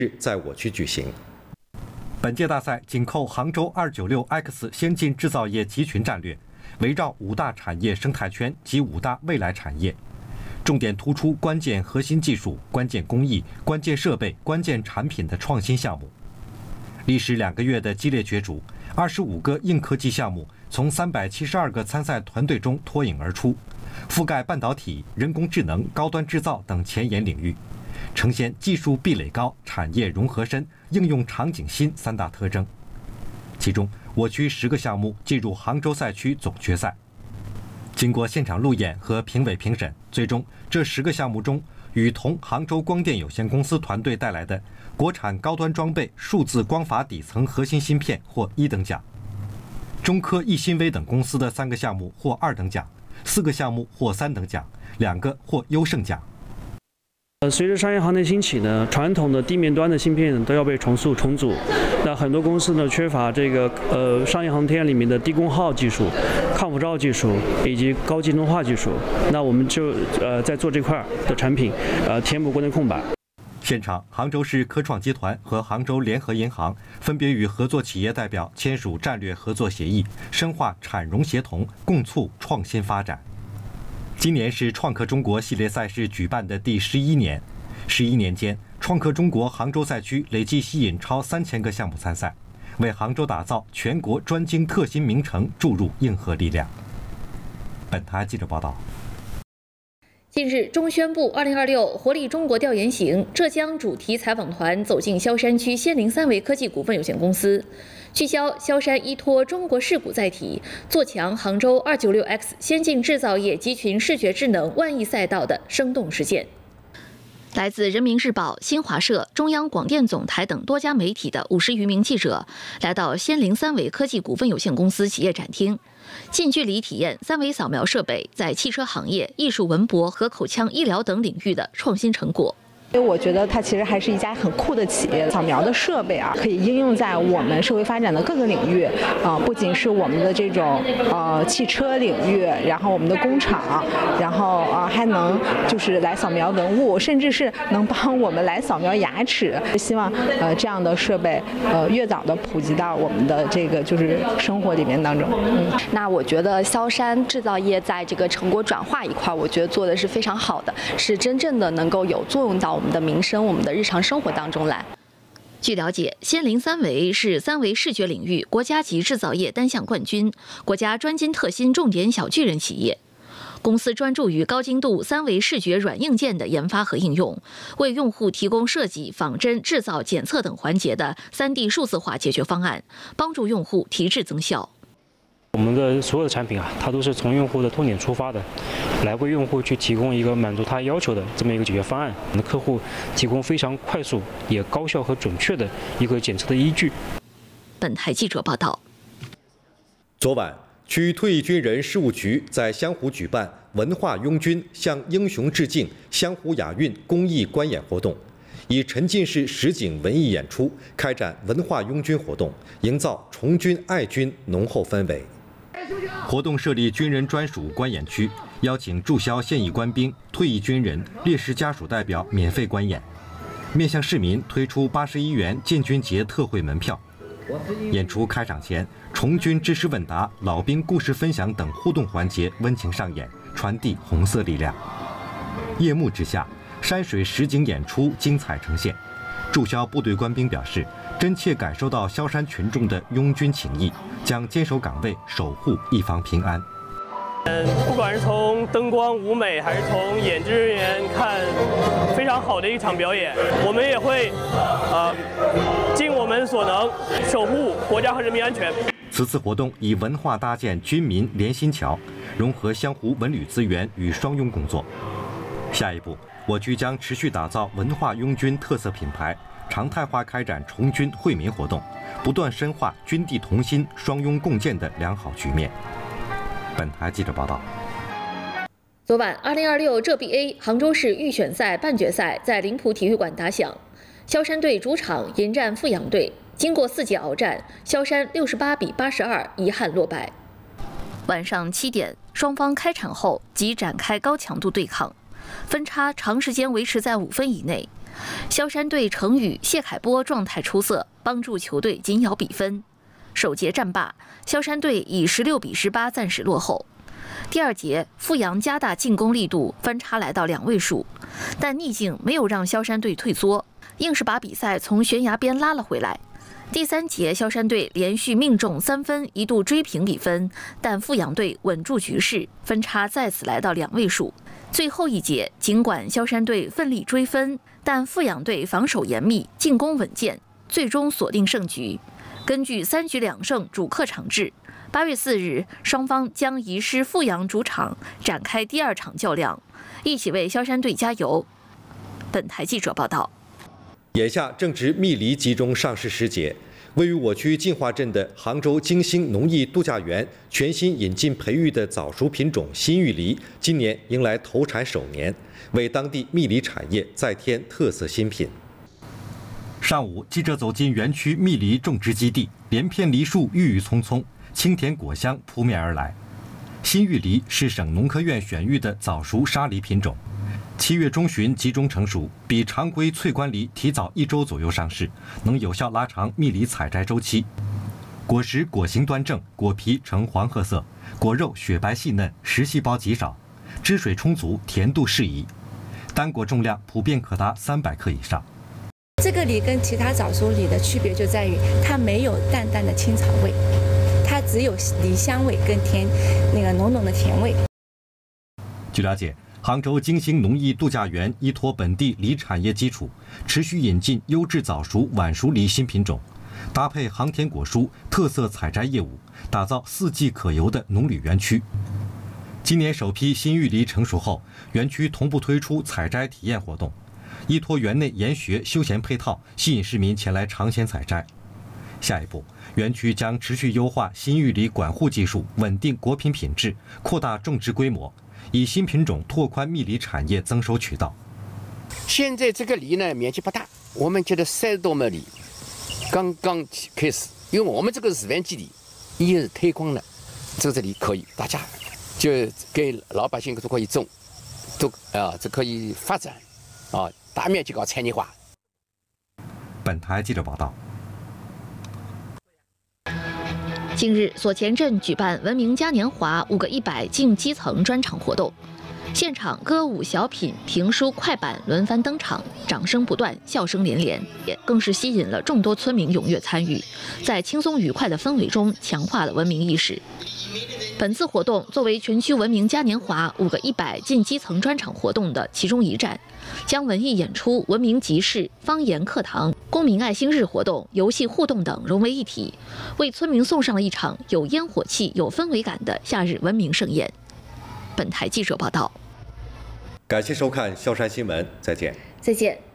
在我区举行。 本届大赛紧扣杭州296X 先进制造业集群战略，围绕5大产业生态圈及5大未来产业，重点突出关键核心技术、关键工艺、关键设备、关键产品的创新项目。历时2个月的激烈角逐，25个硬科技项目从372个参赛团队中脱颖而出，覆盖半导体、人工智能、高端制造等前沿领域，呈现技术壁垒高、产业融合深、应用场景新3大特征。其中，我区10个项目进入杭州赛区总决赛。经过现场路演和评委评审，最终这10个项目中，与同杭州光电有限公司团队带来的国产高端装备数字光法底层核心芯片获1等奖，中科易新微等公司的3个项目获2等奖，4个项目获3等奖，2个获优胜奖。 随着商业航天兴起呢，传统的地面端的芯片都要被重组。那很多公司呢缺乏这个商业航天里面的低功耗技术、抗辐照技术以及高集中化技术。那我们就在做这块的产品，填补关键空白。 现场，杭州市科创集团和杭州联合银行分别与合作企业代表签署战略合作协议，深化产融协同，共促创新发展。今年是创客中国系列赛事举办的第11年，11年间，创客中国杭州赛区累计吸引超3000个项目参赛，为杭州打造全国专精特新名城注入硬核力量。本台记者报道。 近日，中宣部2026活力中国调研行浙江主题采访团走进萧山区仙灵三维科技股份有限公司，聚焦萧山依托中国视股载体，做强杭州296X 先进制造业集群视觉智能万亿赛道的生动实践。来自人民日报、新华社、中央广电总台等多家媒体的50余名记者，来到仙灵三维科技股份有限公司企业展厅，近距离体验3维扫描设备在汽车行业、艺术文博和口腔医疗等领域的创新成果。 我觉得它其实还是一家很酷的企业，扫描的设备可以应用在我们社会发展的各个领域不仅是我们的这种汽车领域，然后我们的工厂，然后还能就是来扫描文物，甚至是能帮我们来扫描牙齿。希望这样的设备越早的普及到我们的这个就是生活里面当中。 那我觉得萧山制造业在这个成果转化一块，我觉得做的是非常好的，是真正的能够有作用到我们的民生、我们的日常生活当中来。 据了解，仙灵三维是3维视觉领域国家级制造业单项冠军，国家专精特新重点小巨人企业。公司专注于高精度3维视觉软硬件的研发和应用，为用户提供设计、仿真、制造、检测等环节的3D 数字化解决方案，帮助用户提质增效。 我们的所有的产品它都是从用户的痛点出发的，来为用户去提供一个满足他要求的这么一个解决方案。我们的客户提供非常快速、也高效和准确的一个检测的依据。 本台记者报道。 昨晚，区退役军人事务局在湘湖举办文化拥军向英雄致敬湘湖亚运公益观演活动，以沉浸式实景文艺演出开展文化拥军活动，营造崇军爱军浓厚氛围。 活动设立军人专属观演区，邀请驻萧现役官兵、退役军人、烈士家属代表免费观演，面向市民推出81元建军节特惠门票。演出开场前，崇军知识问答、老兵故事分享等互动环节温情上演，传递红色力量。夜幕之下，山水实景演出精彩呈现。驻萧部队官兵表示，真切感受到萧山群众的拥军情谊，将坚守岗位，守护一方平安。 不管是从灯光舞美，还是从演职人员看，非常好的一场表演。我们也会尽我们所能守护国家和人民安全。 此次活动以文化搭建军民连心桥，融合湘湖文旅资源与双拥工作。下一步，我区将持续打造文化拥军特色品牌，常态化开展崇军惠民活动，不断深化军地同心、双拥共建的良好局面。本台记者报道。 昨晚，2026浙 BA 杭州市预选赛半决赛在临浦体育馆打响，萧山队主场迎战阜阳队，经过4节鏖战，萧山68比82遗憾落败。晚上7点，双方开场后即展开高强度对抗，分差长时间维持在5分以内。 萧山队程宇、谢凯波状态出色，帮助球队紧咬比分。首节战罢，萧山队以16比18暂时落后。第二节，阜阳加大进攻力度，分差来到2位数，但逆境没有让萧山队退缩，硬是把比赛从悬崖边拉了回来。第3节，萧山队连续命中3分，一度追平比分，但阜阳队稳住局势，分差再次来到2位数。最后一节，尽管萧山队奋力追分，但阜阳队防守严密，进攻稳健，最终锁定胜局。根据3局2胜主客场制，8月4日，双方将移师阜阳主场展开第2场较量，一起为萧山队加油。本台记者报道。 眼下正值蜜梨集中上市时节，位于我区进化镇的杭州金星农艺度假园全新引进培育的早熟品种新玉梨，今年迎来投产首年，为当地蜜梨产业再添特色新品。 上午，记者走进园区蜜梨种植基地，连片梨树郁郁葱葱，清甜果香扑面而来。新玉梨是省农科院选育的早熟沙梨品种，7月中旬集中成熟，比常规翠冠梨提早1周左右上市，能有效拉长蜜梨采摘周期。果实果形端正，果皮呈黄褐色，果肉雪白细嫩，实细胞极少，汁水充足，甜度适宜，单果重量普遍可达300克以上。 这个梨跟其他早熟梨的区别就在于，它没有淡淡的青草味，它只有梨香味跟浓浓的甜味。 据了解，杭州金星农艺度假园依托本地梨产业基础，持续引进优质早熟晚熟梨新品种，搭配航天果蔬特色采摘业务，打造4季可游的农旅园区。今年首批新玉梨成熟后，园区同步推出采摘体验活动，依托园内研学休闲配套，吸引市民前来尝鲜采摘。下一步，园区将持续优化新玉梨管护技术，稳定果品品质，扩大种植规模，以新品种拓宽蜜梨产业增收渠道。 现在这个梨呢面积不大，我们觉得30多亩梨刚刚开始，因为我们这个是园基地，也是推广的，这里可以大家就给老百姓都可以种，这可以发展大面积搞产业化。 本台记者报道。 近日，所前镇举办文明嘉年华5个100进基层专场活动，现场歌舞、小品、评书、快板轮番登场，掌声不断，笑声连连，也更是吸引了众多村民踊跃参与，在轻松愉快的氛围中强化了文明意识。本次活动作为全区文明嘉年华5个100进基层专场活动的其中一站，将文艺演出、文明集市、方言课堂、公民爱心日活动、游戏互动等融为一体，为村民送上了一场有烟火气、有氛围感的夏日文明盛宴。本台记者报道。 感谢收看萧山新闻，再见。 再见。